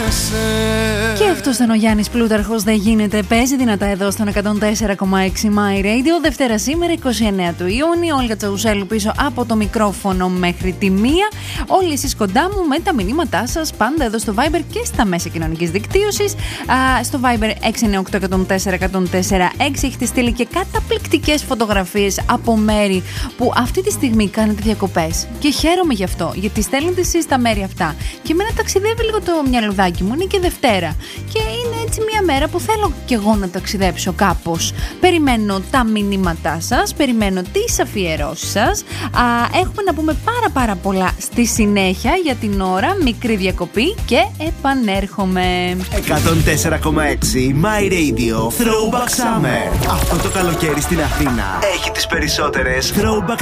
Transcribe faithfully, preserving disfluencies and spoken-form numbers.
Και αυτός ήταν ο Γιάννης Πλούταρχος, δεν γίνεται. Παίζει δυνατά εδώ στον εκατόν τέσσερα κόμμα έξι My Radio. Δευτέρα σήμερα, είκοσι εννέα του Ιούνιου. Όλγα Τσαουσέλου πίσω από το μικρόφωνο μέχρι τη μία. Όλοι εσείς κοντά μου με τα μηνύματά σας, πάντα εδώ στο Viber και στα μέσα κοινωνικής δικτύωσης. Α, στο Viber έξι εννιά οκτώ ένα μηδέν τέσσερα ένα μηδέν τέσσερα έξι έχετε στείλει και καταπληκτικές φωτογραφίες από μέρη που αυτή τη στιγμή κάνετε διακοπές. Και χαίρομαι γι' αυτό, γιατί στέλνετε εσείς τα μέρη αυτά. Και εμένα ταξιδεύει λίγο το μυαλουδάκι μου, είναι και Δευτέρα. Και είναι έτσι μια μέρα που θέλω κι εγώ να ταξιδέψω κάπως. Περιμένω τα μηνύματά σας, περιμένω τις αφιερώσεις σας. Α, έχουμε να πούμε πάρα πάρα πολλά στη συνέχεια. Για την ώρα, μικρή διακοπή και επανέρχομαι. εκατόν τέσσερα κόμμα έξι My Radio Throwback Summer. Αυτό το καλοκαίρι στην Αθήνα έχει τις περισσότερες Throwback